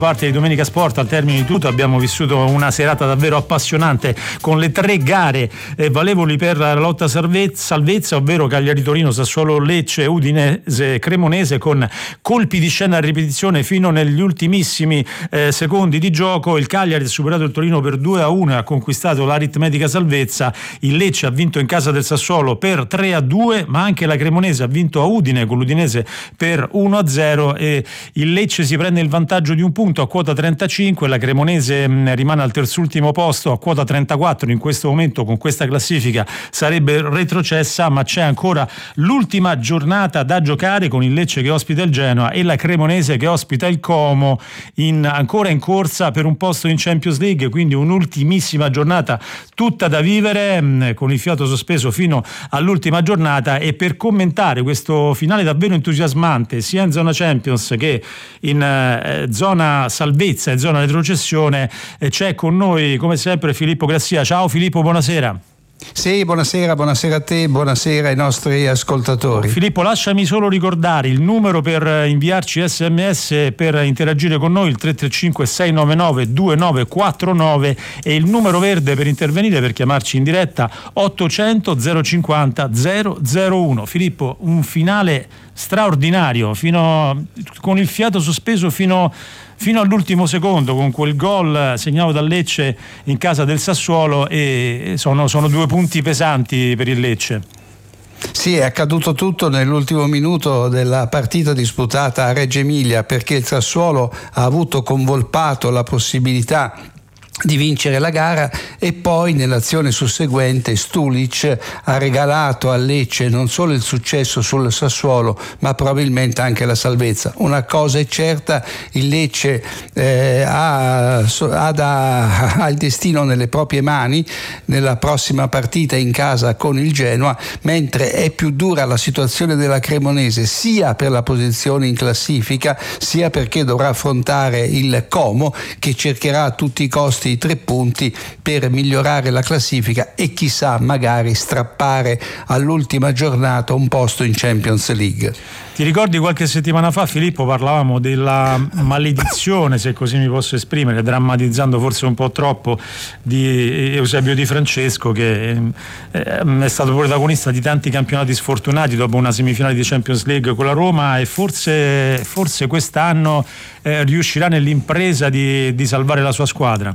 Parte di Domenica Sport. Al termine di tutto abbiamo vissuto una serata davvero appassionante con le 3 gare valevoli per la lotta salvezza, ovvero Cagliari Torino, Sassuolo Lecce, Udinese Cremonese, con colpi di scena a ripetizione fino negli ultimissimi secondi di gioco. Il Cagliari ha superato il Torino per 2-1 e ha conquistato l'aritmetica salvezza. Il Lecce ha vinto in casa del Sassuolo per 3-2, ma anche la Cremonese ha vinto a Udine con l'Udinese per 1-0 e il Lecce si prende il vantaggio di un punto a quota 35, la Cremonese rimane al terzultimo posto a quota 34. In questo momento con questa classifica sarebbe retrocessa, ma c'è ancora l'ultima giornata da giocare, con il Lecce che ospita il Genoa e la Cremonese che ospita il Como, ancora in corsa per un posto in Champions League, quindi un'ultimissima giornata tutta da vivere, con il fiato sospeso fino all'ultima giornata. E per commentare questo finale davvero entusiasmante sia in zona Champions che in zona salvezza e zona retrocessione, c'è con noi come sempre Filippo Grassia. Ciao Filippo, buonasera. Sì, buonasera a te, buonasera ai nostri ascoltatori. Filippo, lasciami solo ricordare il numero per inviarci SMS per interagire con noi, il 335 699 2949, e il numero verde per intervenire, per chiamarci in diretta, 800 050 001. Filippo, un finale straordinario, con il fiato sospeso fino all'ultimo secondo, con quel gol segnato dal Lecce in casa del Sassuolo, e sono 2 punti pesanti per il Lecce. Sì, è accaduto tutto nell'ultimo minuto della partita disputata a Reggio Emilia, perché il Sassuolo ha avuto con Volpato la possibilità di vincere la gara e poi nell'azione susseguente Stulic ha regalato a Lecce non solo il successo sul Sassuolo ma probabilmente anche la salvezza. Una cosa è certa, il Lecce ha il destino nelle proprie mani nella prossima partita in casa con il Genoa, mentre è più dura la situazione della Cremonese, sia per la posizione in classifica sia perché dovrà affrontare il Como, che cercherà a tutti i costi 3 punti per migliorare la classifica e chissà magari strappare all'ultima giornata un posto in Champions League. Ti ricordi qualche settimana fa, Filippo, parlavamo della maledizione, se così mi posso esprimere, drammatizzando forse un po' troppo, di Eusebio Di Francesco, che è stato protagonista di tanti campionati sfortunati dopo una semifinale di Champions League con la Roma, e forse quest'anno riuscirà nell'impresa di salvare la sua squadra.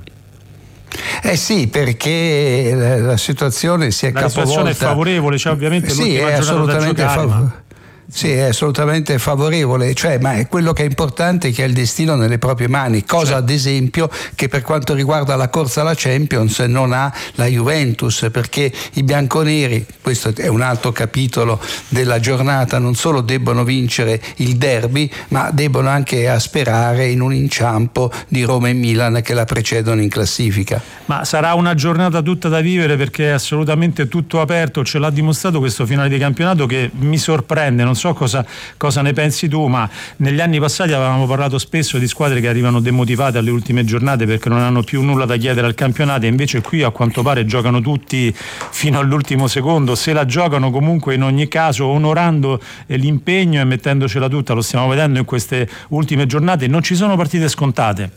Sì, perché la situazione si è capovolta. La situazione è favorevole, cioè ovviamente l'ultima giornata da giocare. Sì, è assolutamente favorevole, ma è quello che è importante, che ha il destino nelle proprie mani, cosa ad esempio che per quanto riguarda la corsa alla Champions non ha la Juventus, perché i bianconeri, questo è un altro capitolo della giornata, non solo debbono vincere il derby ma debbono anche asperare in un inciampo di Roma e Milan che la precedono in classifica. Ma sarà una giornata tutta da vivere, perché è assolutamente tutto aperto, ce l'ha dimostrato questo finale di campionato, che mi sorprende. Non so cosa ne pensi tu, ma negli anni passati avevamo parlato spesso di squadre che arrivano demotivate alle ultime giornate perché non hanno più nulla da chiedere al campionato, e invece qui a quanto pare giocano tutti fino all'ultimo secondo, se la giocano comunque in ogni caso onorando l'impegno e mettendocela tutta. Lo stiamo vedendo in queste ultime giornate, non ci sono partite scontate.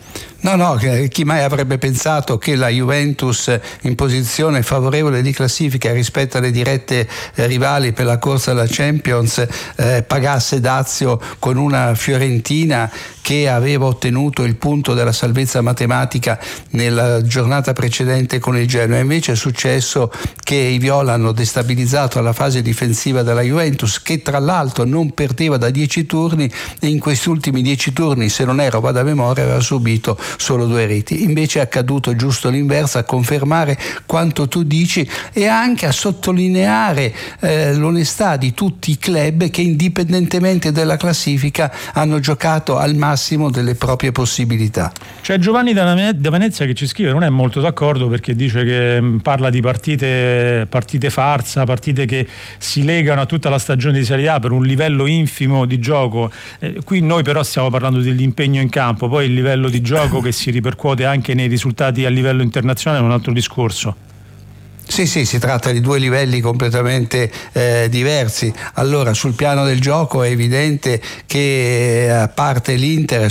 No, chi mai avrebbe pensato che la Juventus, in posizione favorevole di classifica rispetto alle dirette rivali per la corsa alla Champions, pagasse dazio con una Fiorentina che aveva ottenuto il punto della salvezza matematica nella giornata precedente con il Genoa. Invece è successo che i viola hanno destabilizzato la fase difensiva della Juventus, che tra l'altro non perdeva da 10 turni, e in questi ultimi 10 turni, se non erro vado a memoria, aveva subito solo 2 reti. Invece è accaduto giusto l'inverso, a confermare quanto tu dici e anche a sottolineare l'onestà di tutti i club che indipendentemente dalla classifica hanno giocato al massimo delle proprie possibilità. C'è Giovanni da Venezia che ci scrive, non è molto d'accordo, perché dice che parla di partite farsa, partite che si legano a tutta la stagione di Serie A per un livello infimo di gioco. Qui noi però stiamo parlando dell'impegno in campo, poi il livello di gioco che si ripercuote anche nei risultati a livello internazionale è un altro discorso. Sì, si tratta di 2 livelli completamente diversi. Allora, sul piano del gioco è evidente che, a parte l'Inter,